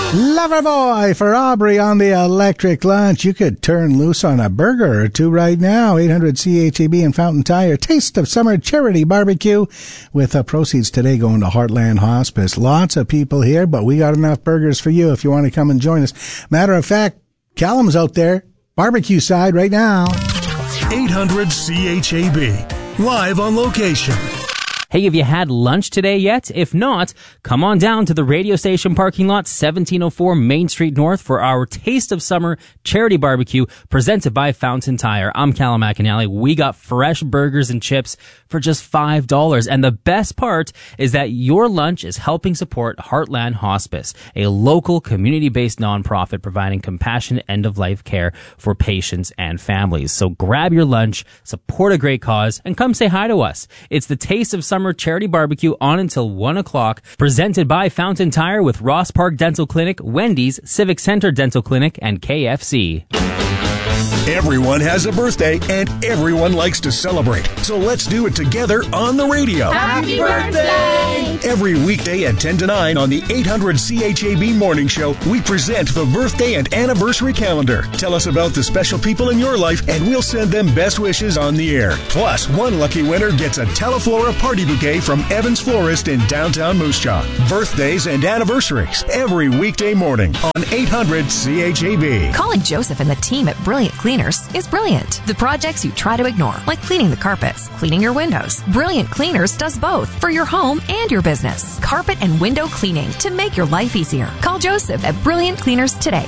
Loverboy for Aubrey on the Electric Lunch. You could turn loose on a burger or two right now. 800 CHAB and Fountain Tire. Taste of Summer Charity Barbecue with proceeds today going to Heartland Hospice. Lots of people here, but we got enough burgers for you if you want to come and join us. Matter of fact, Callum's out there, barbecue side right now. 800 CHAB, live on location. Hey, have you had lunch today yet? If not, come on down to the radio station parking lot, 1704 Main Street North for our Taste of Summer charity barbecue presented by Fountain Tire. I'm Callum McAnally. We got fresh burgers and chips for just $5. And the best part is that your lunch is helping support Heartland Hospice, a local community-based nonprofit providing compassionate end-of-life care for patients and families. So grab your lunch, support a great cause, and come say hi to us. It's the Taste of Summer charity barbecue on until 1 o'clock, presented by Fountain Tire with Ross Park Dental Clinic, Wendy's, Civic Center Dental Clinic, and KFC. Everyone has a birthday, and everyone likes to celebrate. So let's do it together on the radio. Happy birthday! Every weekday at 10 to 9 on the 800 CHAB Morning Show, we present the birthday and anniversary calendar. Tell us about the special people in your life, and we'll send them best wishes on the air. Plus, one lucky winner gets a Teleflora party bouquet from Evans Florist in downtown Moose Jaw. Birthdays and anniversaries every weekday morning on 800 CHAB. Calling Joseph and the team at Brilliant Cleaners is brilliant. The projects you try to ignore, like cleaning the carpets, cleaning your windows. Brilliant Cleaners does both for your home and your business. Carpet and window cleaning to make your life easier. Call Joseph at Brilliant Cleaners today,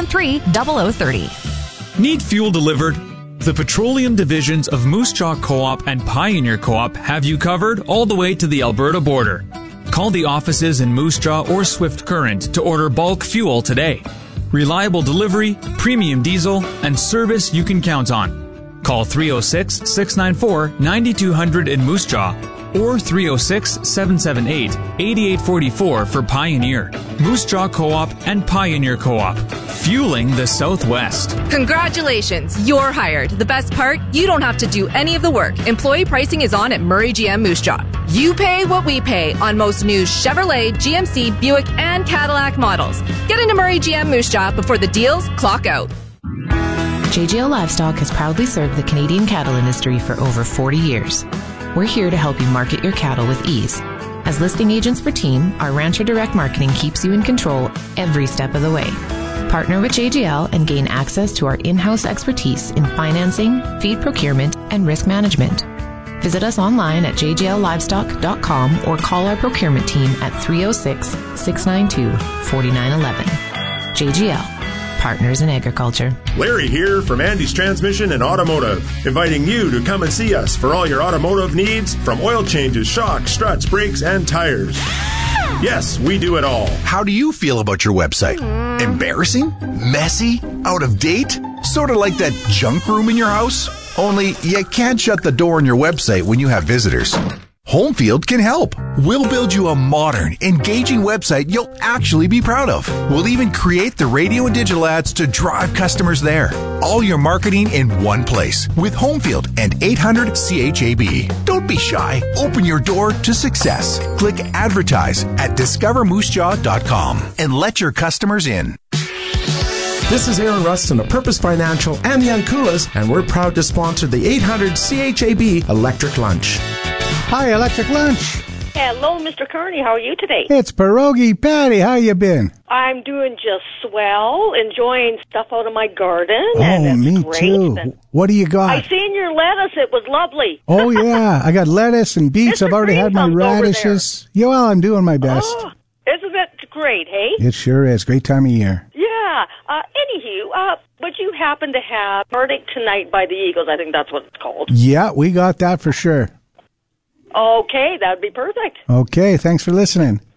313-0030. Need fuel delivered? The petroleum divisions of Moose Jaw Co-op and Pioneer Co-op have you covered all the way to the Alberta border. Call the offices in Moose Jaw or Swift Current to order bulk fuel today. Reliable delivery, premium diesel, and service you can count on. Call 306-694-9200 in Moose Jaw or 306-778-8844 for Pioneer. Moose Jaw Co-op and Pioneer Co-op. Fueling the Southwest. Congratulations, you're hired. The best part, you don't have to do any of the work. Employee pricing is on at Murray GM Moose Jaw. You pay what we pay on most new Chevrolet, GMC, Buick, and Cadillac models. Get into Murray GM Moose Jaw before the deals clock out. JGL Livestock has proudly served the Canadian cattle industry for over 40 years. We're here to help you market your cattle with ease. As listing agents for Team, our Rancher Direct Marketing keeps you in control every step of the way. Partner with JGL and gain access to our in-house expertise in financing, feed procurement, and risk management. Visit us online at jgllivestock.com or call our procurement team at 306-692-4911. JGL, Partners in Agriculture. Larry here from Andy's Transmission and Automotive, inviting you to come and see us for all your automotive needs, from oil changes, shocks, struts, brakes, and tires. Yes, we do it all. How do you feel about your website? Embarrassing? Messy? Out of date? Sort of like that junk room in your house? Only you can't shut the door on your website when you have visitors. Homefield can help. We'll build you a modern, engaging website you'll actually be proud of. We'll even create the radio and digital ads to drive customers there. All your marketing in one place with Homefield and 800 CHAB. Don't be shy. Open your door to success. Click advertise at discovermoosejaw.com and let your customers in. This is Aaron Rustin of Purpose Financial and the Ankulas, and we're proud to sponsor the 800 CHAB Electric Lunch. Hi, Electric Lunch. Hello, Mr. Kearney. How are you today? It's Pierogi Patty. How you been? I'm doing just swell, enjoying stuff out of my garden. Oh, and me great. too. And what do you got? I seen your lettuce. It was lovely. Oh, yeah. I got lettuce and beets. I've already had my radishes. Yeah, well, I'm doing my best. Oh, isn't it great, hey? It sure is. Great time of year. Yeah. Anywho, would you happen to have Nordic Tonight by the Eagles? I think that's what it's called. Yeah, we got that for sure. Okay, that would be perfect. Okay, thanks for listening.